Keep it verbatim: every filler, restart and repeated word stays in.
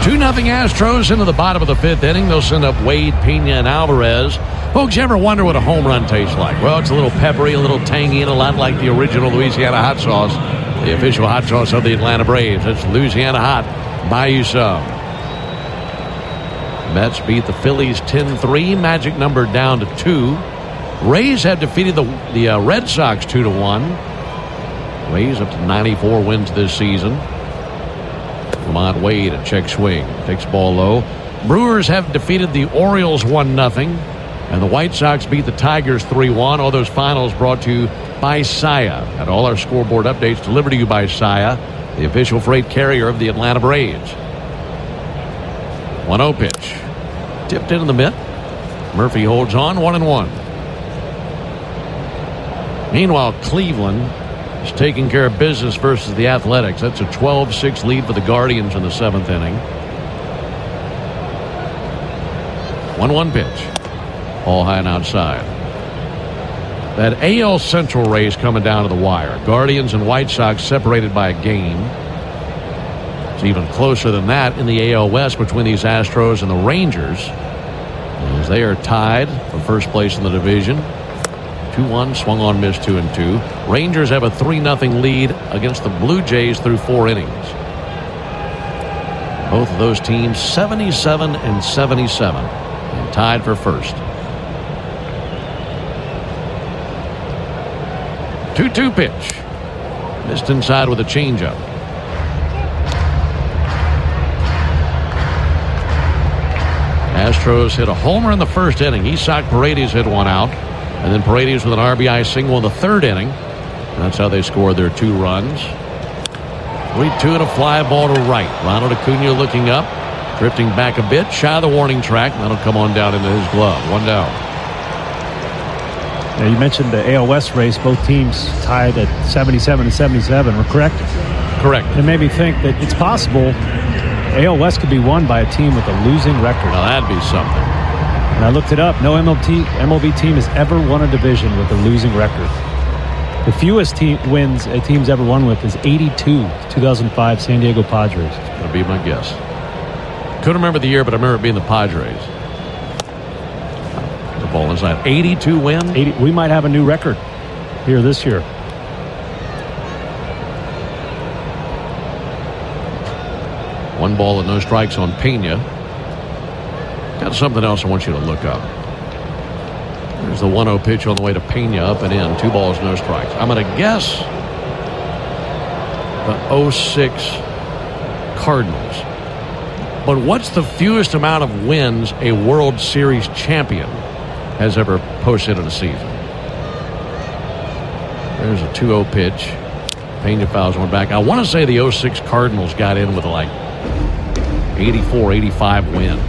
two nothing Astros into the bottom of the fifth inning. They'll send up Wade, Pena, and Alvarez. Folks, you ever wonder what a home run tastes like? Well, it's a little peppery, a little tangy, and a lot like the original Louisiana hot sauce, the official hot sauce of the Atlanta Braves. It's Louisiana Hot. Buy you some. Mets beat the Phillies ten three. Magic number down to two. Rays have defeated the, the uh, Red Sox two to one. Rays up to ninety-four wins this season. Lamont Wade, a check swing. Takes ball low. Brewers have defeated the Orioles one nothing. And the White Sox beat the Tigers three one. All those finals brought to you by Saia. And all our scoreboard updates delivered to you by Saia, the official freight carrier of the Atlanta Braves. one oh pitch. Tipped into the mitt. Murphy holds on, one and one. Meanwhile, Cleveland is taking care of business versus the Athletics. That's a twelve six lead for the Guardians in the seventh inning. one one pitch. All high and outside. That A L Central race coming down to the wire. Guardians and White Sox separated by a game. It's even closer than that in the A L West between these Astros and the Rangers, as they are tied for first place in the division. two one, swung on, missed two and two. Rangers have a three nothing lead against the Blue Jays through four innings. Both of those teams seventy-seven and seventy-seven and tied for first. two two pitch. Missed inside with a changeup. Astros hit a homer in the first inning. Isaac Paredes hit one out. And then Paredes with an R B I single in the third inning. And that's how they scored their two runs. three two and a fly ball to right. Ronald Acuna looking up. Drifting back a bit. Shy of the warning track. That'll come on down into his glove. One down. Now, you mentioned the A L West race. Both teams tied at seventy-seven and seventy-seven. We're correct? Correct. It made me think that it's possible A L West could be won by a team with a losing record. Well, that'd be something. And I looked it up. No M L B, M L B team has ever won a division with a losing record. The fewest team wins a team's ever won with is eighty-two, two thousand five San Diego Padres. That'd be my guess. Couldn't remember the year, but I remember it being the Padres. The ball inside. eighty-two wins? eighty, we might have a new record here this year. One ball and no strikes on Pena. Got something else I want you to look up. There's the one oh pitch on the way to Pena, up and in. Two balls, no strikes. I'm going to guess the oh six Cardinals. But what's the fewest amount of wins a World Series champion has ever posted in a season? There's a two oh pitch. Pena fouls one back. I want to say the oh six Cardinals got in with like eighty-four, eighty-five wins.